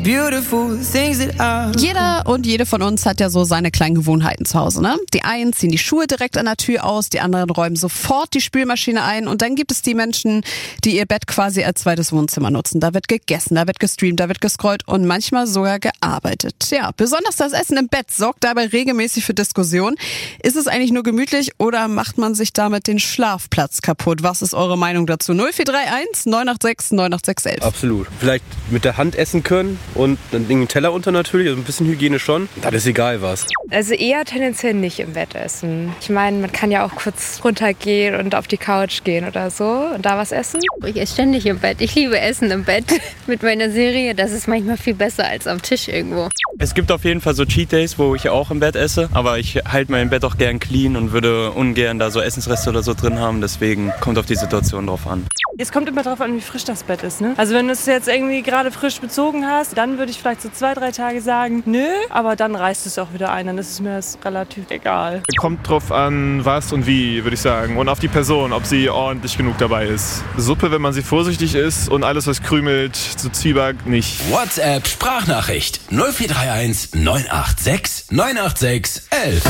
Beautiful things that are. Jeder und jede von uns hat ja so seine kleinen Gewohnheiten zu Hause, ne? Die einen ziehen die Schuhe direkt an der Tür aus, die anderen räumen sofort die Spülmaschine ein und dann gibt es die Menschen, die ihr Bett quasi als zweites Wohnzimmer nutzen. Da wird gegessen, da wird gestreamt, da wird gescrollt und manchmal sogar gearbeitet. Ja, besonders das Essen im Bett sorgt dabei regelmäßig für Diskussionen. Ist es eigentlich nur gemütlich oder macht man sich damit den Schlafplatz kaputt? Was ist eure Meinung dazu? 0431 986 98611. Absolut. Vielleicht mit der Hand essen können und dann den Teller unter natürlich, also ein bisschen Hygiene schon. Dann ist egal was. Also eher tendenziell nicht im Bett essen. Ich meine, man kann ja auch kurz runtergehen und auf die Couch gehen oder so und da was essen. Ich esse ständig im Bett. Ich liebe Essen im Bett mit meiner Serie. Das ist manchmal viel besser als am Tisch irgendwo. Es gibt auf jeden Fall so Cheat Days, wo ich auch im Bett esse. Aber ich halte mein Bett auch gern clean und würde ungern da so Essensreste oder so drin haben. Deswegen kommt auf die Situation drauf an. Es kommt immer darauf an, wie frisch das Bett ist, ne? Also wenn du es jetzt irgendwie gerade frisch bezogen hast, dann würde ich vielleicht so 2-3 Tage sagen, nö, aber dann reißt es auch wieder ein, dann ist es mir das relativ egal. Kommt drauf an, was und wie, würde ich sagen. Und auf die Person, ob sie ordentlich genug dabei ist. Suppe, wenn man sie vorsichtig isst und alles, was krümelt, so Zwieback, nicht. WhatsApp Sprachnachricht 0431 986 986 11.